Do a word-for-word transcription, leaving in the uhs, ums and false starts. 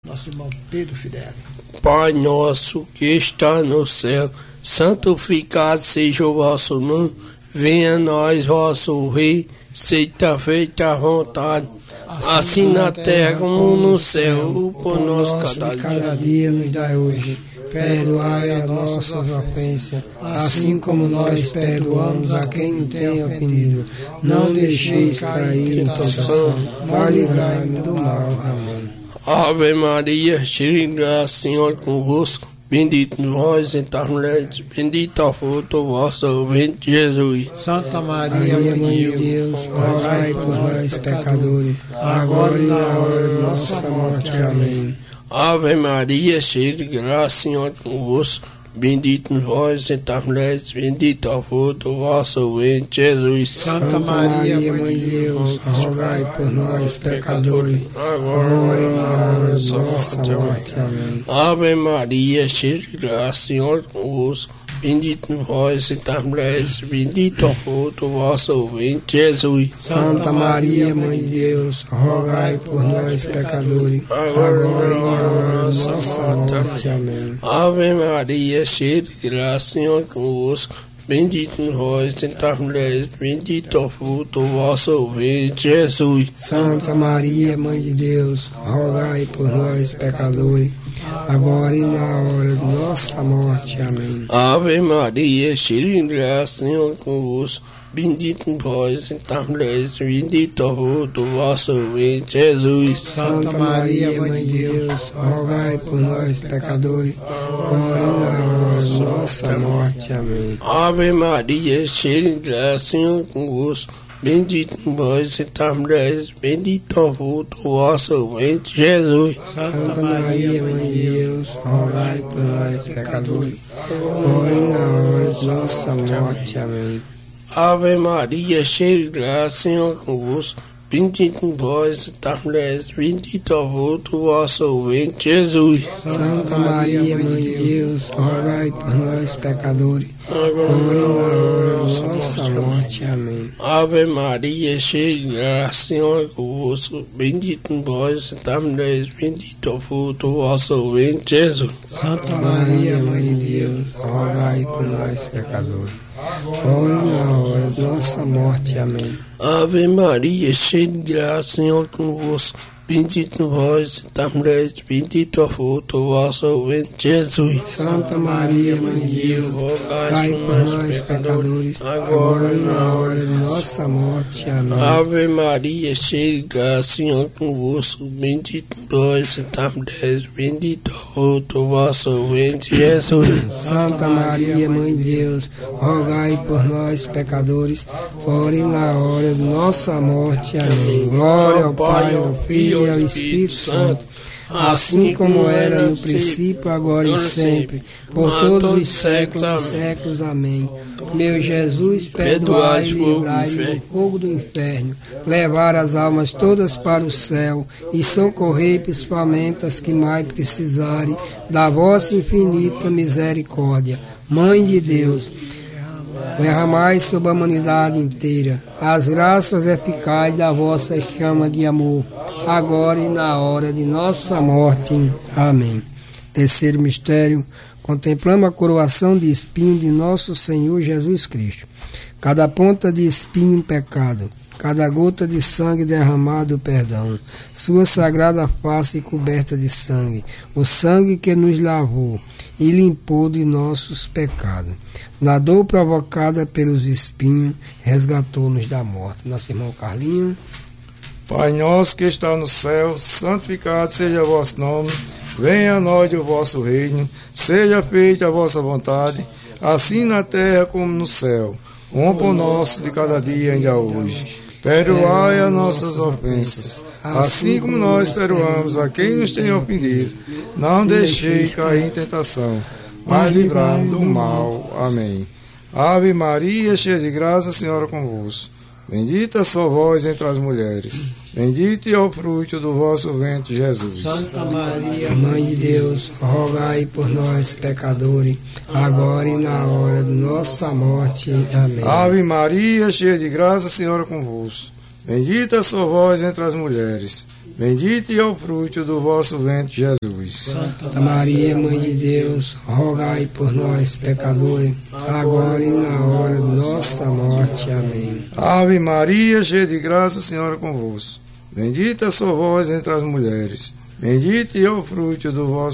Nosso irmão Pedro Fidel. Pai nosso que está no céu, santificado seja o vosso nome. Venha a nós, vosso Rei, seja feita a vontade, assim na terra como no céu. O pão nosso cada, cada dia nos dai hoje. Perdoai as nossas ofensas, assim como nós perdoamos a quem nos tem ofendido. Não deixeis cair em tentação, mas livrai-me do mal. Amém. Ave Maria, cheia de graça, Senhor convosco. Bendito vós entre as mulheres, bendito é o fruto do vosso ventre, Jesus. Santa Maria, Mãe de Deus, rogai por nós, pecadores, agora e na hora de nossa morte. Amém. Ave Maria, cheia de graça, Senhor convosco. Bendito vós entre as mulheres, bendito é o fruto do vosso ventre, Jesus. Santa Maria, Mãe de Deus, rogai por nós, pecadores, agora e na hora de nossa morte. Amém. Ave Maria, cheia de graça, Senhor convosco. Bendito vós entre as mulheres, bendito é o fruto do vosso ventre, Jesus. Santa Maria, Mãe de Deus, rogai por nós, pecadores, agora e na hora de nossa morte. Amém. Ave Maria, cheia de graça, Senhor convosco. Bendito vós entre as mulheres, bendito é o fruto do vosso ventre, Jesus. Santa Maria, Mãe de Deus, rogai por nós, pecadores, agora e na hora de nossa morte. Amém. Ave Maria, cheia de graça, Senhor convosco. Bendito vós entre as mulheres, bendito é o fruto do vosso ventre, Jesus. Santa Maria, Mãe de Deus, rogai por nós, pecadores, agora e na hora de nossa morte. Amém. Ave Maria, cheia de graça, Senhor convosco. Bendito vós entre as mulheres, bendito é o fruto do vosso ventre, Jesus. Santa Maria, Mãe de Deus, rogai por nós, pecadores, agora e na hora de nossa morte. Amém. Ave Maria, cheia de graça, Senhor convosco. Bendito vós entre as mulheres, bendito é o fruto do vosso ventre, Jesus. Santa Maria, Mãe de Deus, rogai por nós, pecadores, agora e na hora de nossa morte. Amém. Ave Maria, cheia de graça, Senhor convosco. Bendito vós entre as mulheres, bendito é o fruto do vosso ventre, Jesus. Santa Maria, Mãe de Deus, rogai por nós, pecadores, agora e na hora de nossa morte. Amém. Ave Maria, cheia de graça, Senhor convosco. Bendito vós entre as mulheres, bendito é o fruto do vosso ventre, Jesus. Santa Maria, Mãe de Deus, rogai por nós, pecadores, agora e na hora de nossa morte. Amém. Ave Maria, cheia de graça, Senhor convosco. Bendito vós entre as mulheres, bendito é o fruto do vosso ventre, Jesus. Santa Maria, Mãe de Deus, rogai por nós, pecadores, agora e na hora de nossa morte. Amém. Glória ao Pai, ao Filho e ao Espírito Santo, assim como era no princípio, agora e sempre, por todos os séculos dos séculos. Amém. Meu Jesus, perdoai e livrai-me do fogo do inferno, levar as almas todas para o céu e socorrei principalmente as que mais precisarem da vossa infinita misericórdia. Mãe de Deus, derramai sobre a humanidade inteira as graças eficazes da vossa chama de amor, agora e na hora de nossa morte. Amém. Terceiro mistério, contemplamos a coroação de espinho de nosso Senhor Jesus Cristo. Cada ponta de espinho, pecado. Cada gota de sangue derramado, perdão. Sua sagrada face coberta de sangue. O sangue que nos lavou e limpou de nossos pecados. Na dor provocada pelos espinhos, resgatou-nos da morte. Nosso irmão Carlinho. Pai nosso que está no céu, santificado seja o vosso nome. Venha a nós o vosso reino. Seja feita a vossa vontade, assim na terra como no céu. O pão nosso de cada dia ainda hoje. Perdoai as nossas ofensas, assim como nós perdoamos a quem nos tem ofendido. Não deixeis cair em tentação, mas livrai-nos do mal. Amém. Ave Maria, cheia de graça, Senhora convosco. Bendita sois vós entre as mulheres. Bendito é o fruto do vosso ventre, Jesus. Santa Maria, Mãe de Deus, rogai por nós, pecadores, agora e na hora de nossa morte. Amém. Ave Maria, cheia de graça, Senhora convosco. Bendita sois vós entre as mulheres. Bendito é o fruto do vosso ventre, Jesus. Santa Maria, Mãe de Deus, rogai por nós, pecadores, agora e na hora de nossa morte. Amém. Ave Maria, cheia de graça, Senhor é convosco. Bendita sois vós entre as mulheres. Bendito é o fruto do vosso